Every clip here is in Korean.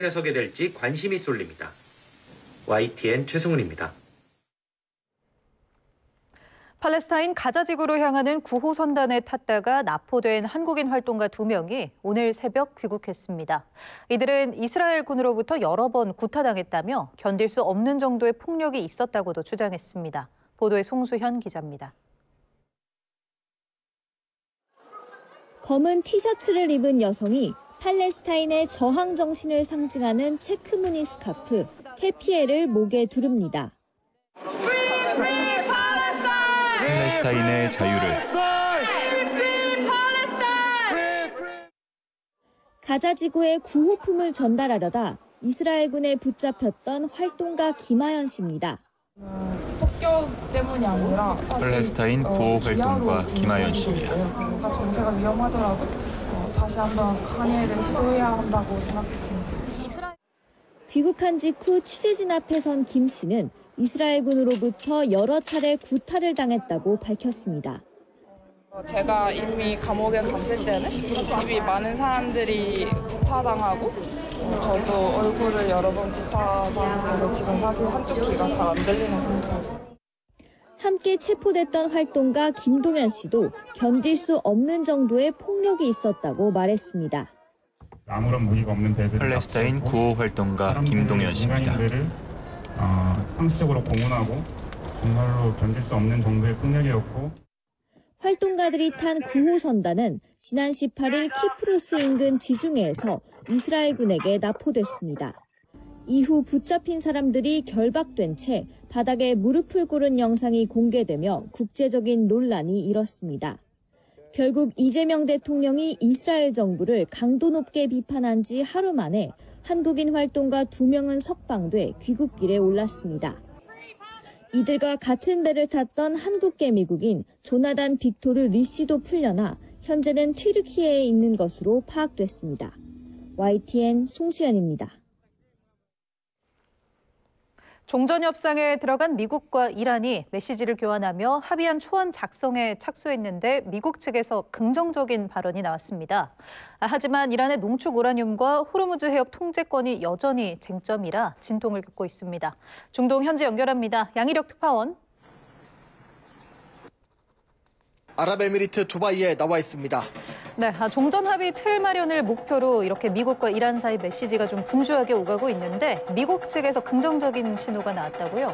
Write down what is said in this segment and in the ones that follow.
서게 될지 관심이 쏠립니다. YTN 최승훈입니다. 팔레스타인 가자 지구로 향하는 9호 선단에 탔다가 납포된 한국인 활동가 2명이 오늘 새벽 귀국했습니다. 이들은 이스라엘 군으로부터 여러 번 구타당했다며 견딜 수 없는 정도의 폭력이 있었다고도 주장했습니다. 보도에 송수현 기자입니다. 검은 티셔츠를 입은 여성이 팔레스타인의 저항 정신을 상징하는 체크무늬 스카프, 케피에를 목에 두릅니다. 팔레스타인의 자유를. 가자 지구에 구호품을 전달하려다 이스라엘군에 붙잡혔던 활동가 김하연 씨입니다. 폭격 때문이 아니라 사실 팔레스타인 구호 활동가 김하연 씨입니다. 그래서 정세가 위험하더라도 다시 한번 항해를 시도해야 한다고 생각했습니다. 귀국한 직후 취재진 앞에 선 김 씨는 이스라엘군으로부터 여러 차례 구타를 당했다고 밝혔습니다. 제가 이미 감옥에 갔을 때는 이미 많은 사람들이 구타당하고 저도 얼굴을 여러 번 구타당해서 지금 사실 한쪽 귀가 잘 안 들리는 상태예요. 함께 체포됐던 활동가 김동현 씨도 견딜 수 없는 정도의 폭력이 있었다고 말했습니다. 아무런 무기가 없는 배들 팔레스타인 구호 활동가 김동현 씨입니다. 상식적으로 공언하고 정말로 견딜 수 없는 정도의 폭력이었고 활동가들이 탄 9호 선단은 지난 18일 키프로스 인근 지중해에서 이스라엘군에게 납포됐습니다. 이후 붙잡힌 사람들이 결박된 채 바닥에 무릎을 꿇은 영상이 공개되며 국제적인 논란이 일었습니다. 결국 이재명 대통령이 이스라엘 정부를 강도 높게 비판한 지 하루 만에 한국인 활동가 2명은 석방돼 귀국길에 올랐습니다. 이들과 같은 배를 탔던 한국계 미국인 조나단 빅토르 리 씨도 풀려나 현재는 튀르키예에 있는 것으로 파악됐습니다. YTN 송수연입니다. 종전협상에 들어간 미국과 이란이 메시지를 교환하며 합의안 초안 작성에 착수했는데 미국 측에서 긍정적인 발언이 나왔습니다. 하지만 이란의 농축 우라늄과 호르무즈 해협 통제권이 여전히 쟁점이라 진통을 겪고 있습니다. 중동 현지 연결합니다. 양희력 특파원. 아랍에미리트 두바이에 나와 있습니다. 네, 종전 합의 틀 마련을 목표로 이렇게 미국과 이란 사이 메시지가 좀 분주하게 오가고 있는데 미국 측에서 긍정적인 신호가 나왔다고요?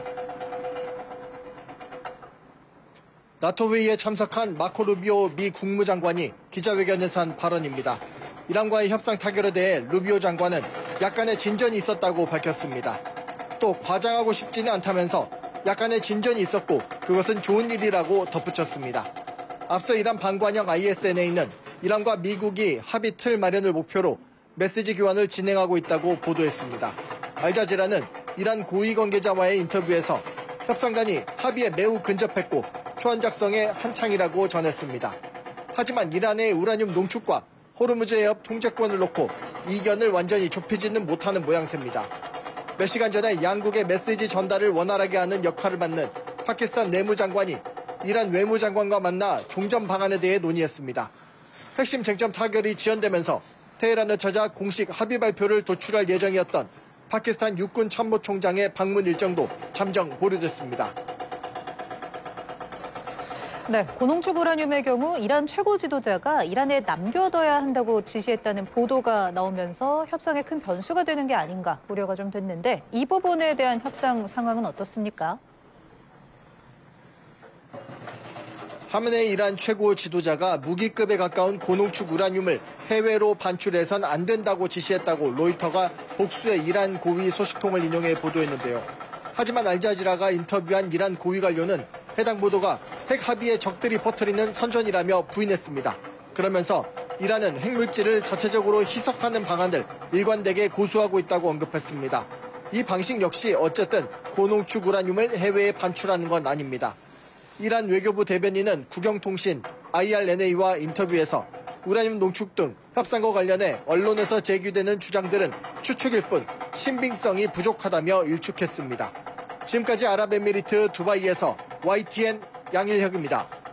나토 회의에 참석한 마코 루비오 미 국무장관이 기자회견에서 한 발언입니다. 이란과의 협상 타결에 대해 루비오 장관은 약간의 진전이 있었다고 밝혔습니다. 또 과장하고 싶지는 않다면서 약간의 진전이 있었고 그것은 좋은 일이라고 덧붙였습니다. 앞서 이란 방관영 ISNA는 이란과 미국이 합의 틀 마련을 목표로 메시지 교환을 진행하고 있다고 보도했습니다. 알자지라는 이란 고위 관계자와의 인터뷰에서 협상단이 합의에 매우 근접했고 초안 작성에 한창이라고 전했습니다. 하지만 이란의 우라늄 농축과 호르무즈 해협 통제권을 놓고 이견을 완전히 좁히지는 못하는 모양새입니다. 몇 시간 전에 양국의 메시지 전달을 원활하게 하는 역할을 맡는 파키스탄 내무장관이 이란 외무장관과 만나 종전 방안에 대해 논의했습니다. 핵심 쟁점 타결이 지연되면서 테헤란을 찾아 공식 합의 발표를 도출할 예정이었던 파키스탄 육군 참모총장의 방문 일정도 잠정 보류됐습니다. 네, 고농축 우라늄의 경우 이란 최고 지도자가 이란에 남겨둬야 한다고 지시했다는 보도가 나오면서 협상에 큰 변수가 되는 게 아닌가 우려가 좀 됐는데 이 부분에 대한 협상 상황은 어떻습니까? 하메네이 이란 최고 지도자가 무기급에 가까운 고농축 우라늄을 해외로 반출해선 안 된다고 지시했다고 로이터가 복수의 이란 고위 소식통을 인용해 보도했는데요. 하지만 알자지라가 인터뷰한 이란 고위 관료는 해당 보도가 핵 합의의 적들이 퍼뜨리는 선전이라며 부인했습니다. 그러면서 이란은 핵물질을 자체적으로 희석하는 방안을 일관되게 고수하고 있다고 언급했습니다. 이 방식 역시 어쨌든 고농축 우라늄을 해외에 반출하는 건 아닙니다. 이란 외교부 대변인은 국영통신 IRNA와 인터뷰에서 우라늄 농축 등 협상과 관련해 언론에서 제기되는 주장들은 추측일 뿐 신빙성이 부족하다며 일축했습니다. 지금까지 아랍에미리트 두바이에서 YTN 양일혁입니다.